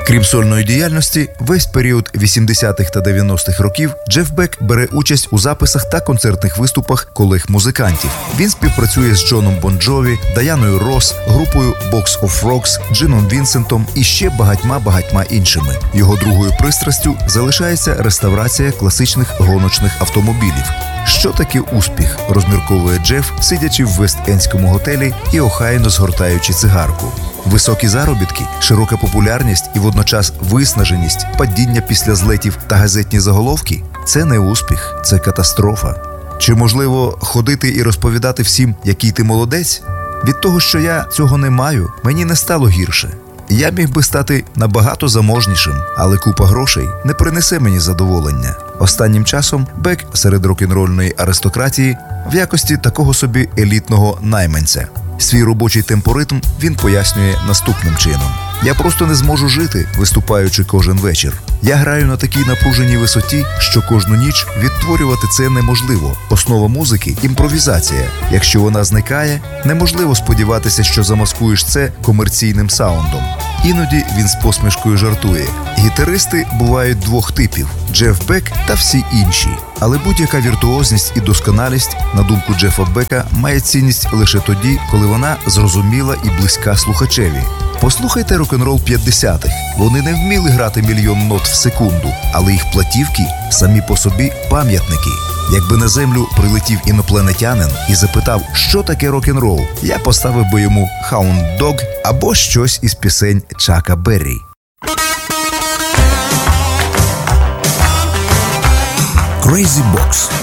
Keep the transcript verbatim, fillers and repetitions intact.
Крім сольної діяльності, весь період вісімдесятих та дев'яностих років Джеф Бек бере участь у записах та концертних виступах колег-музикантів. Він співпрацює з Джоном Бон Джові, Даяною Росс, групою Box of Rocks, Джином Вінсентом і ще багатьма-багатьма іншими. Його другою пристрастю залишається реставрація класичних гоночних автомобілів. Що таке успіх, розмірковує Джеф, сидячи в Вест-Ендському готелі і охайно згортаючи цигарку. Високі заробітки, широка популярність і водночас виснаженість, падіння після злетів та газетні заголовки – це не успіх, це катастрофа. Чи можливо ходити і розповідати всім, який ти молодець? Від того, що я цього не маю, мені не стало гірше. Я міг би стати набагато заможнішим, але купа грошей не принесе мені задоволення. Останнім часом Бек серед рок-н-рольної аристократії в якості такого собі елітного найманця. Свій робочий темпоритм він пояснює наступним чином. Я просто не зможу жити, виступаючи кожен вечір. Я граю на такій напруженій висоті, що кожну ніч відтворювати це неможливо. Основа музики – імпровізація. Якщо вона зникає, неможливо сподіватися, що замаскуєш це комерційним саундом. Іноді він з посмішкою жартує. Гітаристи бувають двох типів – Джеф Бек та всі інші. Але будь-яка віртуозність і досконалість, на думку Джефа Бека, має цінність лише тоді, коли вона зрозуміла і близька слухачеві. Послухайте рок-н-рол п'ятдесятих. Вони не вміли грати мільйон нот в секунду, але їх платівки самі по собі пам'ятники. Якби на землю прилетів інопланетянин і запитав, що таке рок-н-рол, я поставив би йому «Hound Dog» або щось із пісень Чака Беррі. Crazy Box.